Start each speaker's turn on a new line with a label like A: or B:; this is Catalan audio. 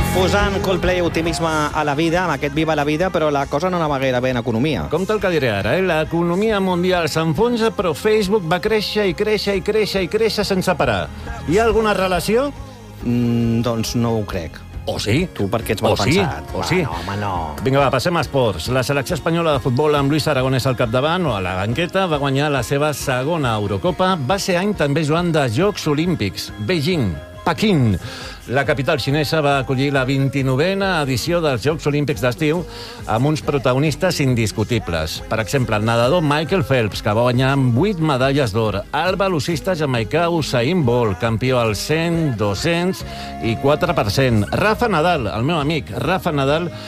A: Posant Coldplay optimisme a la vida, amb aquest Viva la vida, però la cosa no anava gaire bé en economia.
B: Compte el que diré ara, l'economia mundial s'enfonsa, però Facebook va créixer i créixer i créixer i créixer sense parar. Hi ha alguna relació?
A: Doncs no ho crec.
B: O sí?
A: Tu per què ets mal pensat?
B: O sí.
A: No, home, no.
B: Vinga, va, passem a esports. La selecció espanyola de futbol amb Luis Aragonès al capdavant o a la banqueta va guanyar la seva segona Eurocopa. Va ser any també, Joan, de Jocs Olímpics. Beijing, Pequín. La capital xinesa va acollir la 29a edició dels Jocs Olímpics d'estiu amb uns protagonistes indiscutibles. Per exemple, el nedador Michael Phelps, que va guanyar 8 medalles d'or. El velocista jamaicà Usain Bolt, campió al 100, 200 i 4%. Rafa Nadal, el meu amic Rafa Nadal,